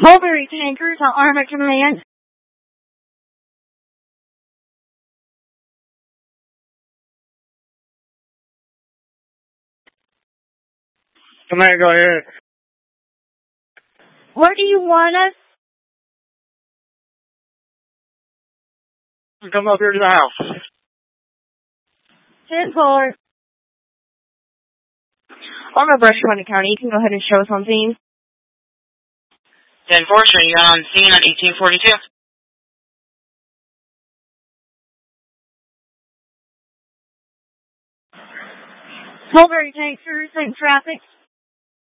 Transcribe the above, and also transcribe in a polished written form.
Mulberry Tankers on Armor Command. Command, go ahead. Where do you want us? Come up here to the house. 10th floor. Armor Brush County, you can go ahead and show us on scene. 10-4, showing you on scene at 1842. Mulberry Tankers in traffic.